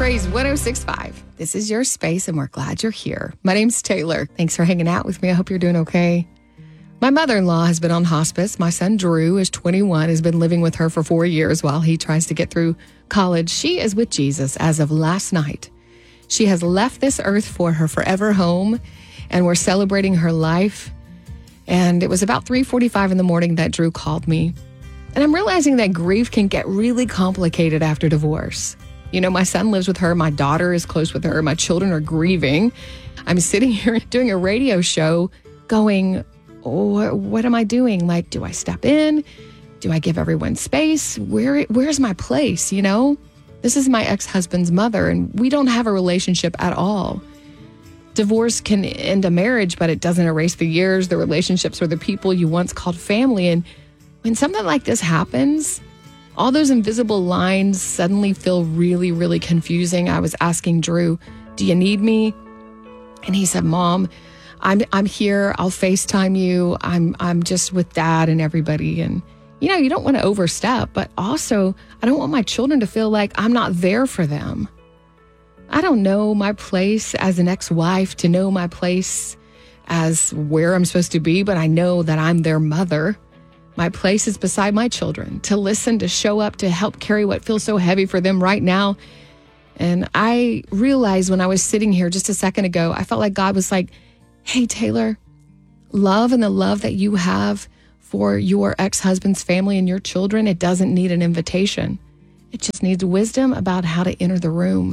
Praise 106.5. This is your space, and we're glad you're here. My name's Taylor. Thanks for hanging out with me. I hope you're doing okay. My mother-in-law has been on hospice. My son, Drew, is 21, has been living with her for 4 years while he tries to get through college. She is with Jesus as of last night. She has left this earth for her forever home, and we're celebrating her life. And it was about 3:45 in the morning that Drew called me. And I'm realizing that grief can get really complicated after divorce. You know, my son lives with her. My daughter is close with her. My children are grieving. I'm sitting here doing a radio show going, what am I doing? Like, do I step in? Do I give everyone space? Where's my place, you know? This is my ex-husband's mother, and we don't have a relationship at all. Divorce can end a marriage, but it doesn't erase the years, the relationships, or the people you once called family. And when something like this happens, all those invisible lines suddenly feel really, really confusing. I was asking Drew, do you need me? And he said, Mom, I'm here. I'll FaceTime you. I'm just with Dad and everybody. And, you know, you don't want to overstep, but also I don't want my children to feel like I'm not there for them. I don't know my place as an ex-wife, to know my place as where I'm supposed to be, but I know that I'm their mother. My place is beside my children, to listen, to show up, to help carry what feels so heavy for them right now. And I realized when I was sitting here just a second ago, I felt like God was like, hey, Taylor, love and the love that you have for your ex-husband's family and your children, it doesn't need an invitation. It just needs wisdom about how to enter the room.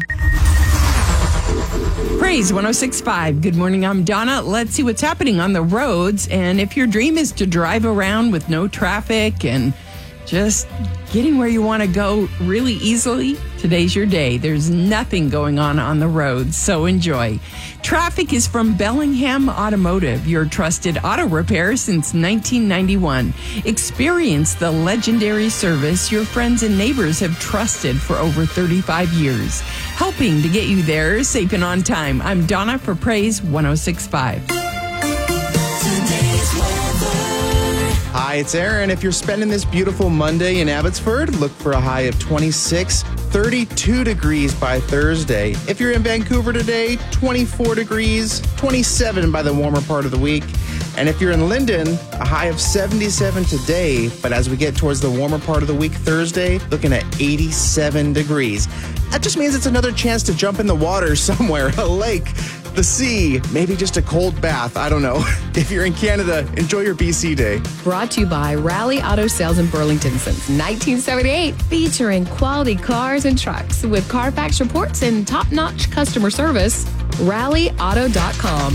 Praise 106.5. Good morning, I'm Donna. Let's see what's happening on the roads. And if your dream is to drive around with no traffic and just getting where you want to go really easily, today's your day. There's nothing going on the roads, so enjoy. Traffic is from Bellingham Automotive, your trusted auto repair since 1991. Experience the legendary service your friends and neighbors have trusted for over 35 years. Helping to get you there safe and on time. I'm Donna for Praise 106.5. Hi, it's Aaron. If you're spending this beautiful Monday in Abbotsford, look for a high of 26, 32 degrees by Thursday. If you're in Vancouver today, 24 degrees, 27 by the warmer part of the week. And if you're in Linden, a high of 77 today, but as we get towards the warmer part of the week Thursday, looking at 87 degrees. That just means it's another chance to jump in the water somewhere, a lake, the sea, maybe just a cold bath. I don't know. If you're in Canada, enjoy your BC day. Brought to you by Rally Auto Sales in Burlington since 1978, featuring quality cars and trucks with Carfax reports and top-notch customer service. RallyAuto.com.